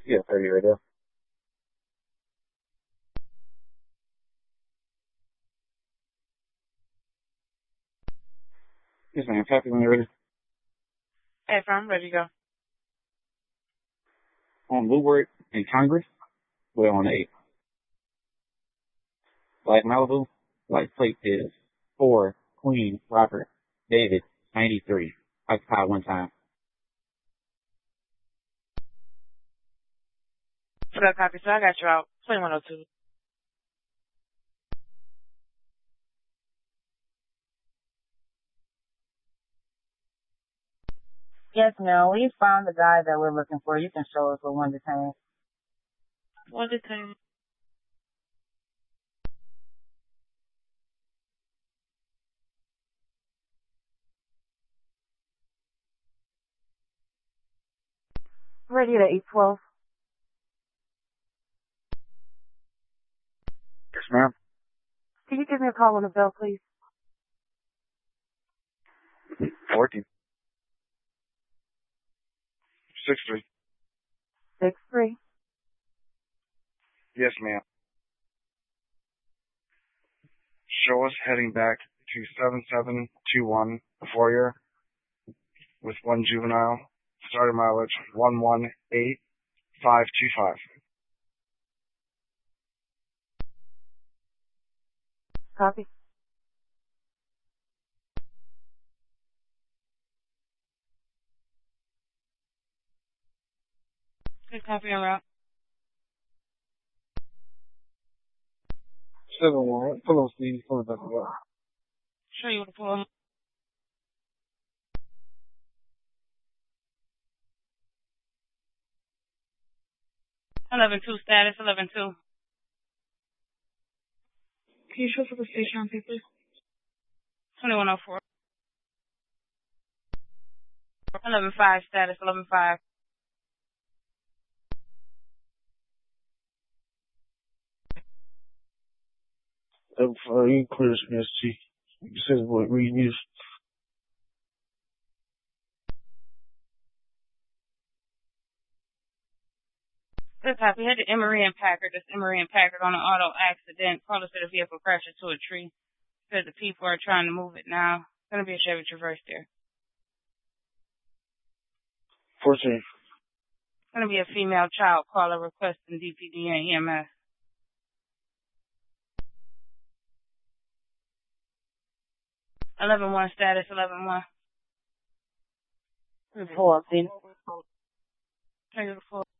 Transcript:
Yeah, 30 right there. Yes, ma'am. Happy when you're ready. Hey, I'm ready to go. On Woodward in Congress, we're on 8. Black Malibu, light plate is 4 Queen Robert David 93. Occupy one time. Good copy. So I got you out. 2102. Yes, ma'am. We found the guy that we're looking for. You can show us what one detained. One detained. Ready at 812. Yes, ma'am. Can you give me a call on the bell, please? 14. 63. 63. Yes, ma'am. Show us heading back to 7721 Fourier with one juvenile. Starting mileage 118525. Copy. Good copy en route. 7-1. Full of Steve. Full of Buffalo. Show you what to pull. 11-2 status, 11-2. Can you show us the station on paper? 2104. 11-5 status, 11-5. You clear this ST. It says what reading is. Good copy. Head to Emory and Packard. This Emory and Packard on an auto accident. Caller said the vehicle crashed into a tree. Said the people are trying to move it now. Gonna be a Chevy Traverse there. 14. Gonna be a female child caller requesting DPD and EMS. 11-1 status, 11-1. Pull up, then. Take it full.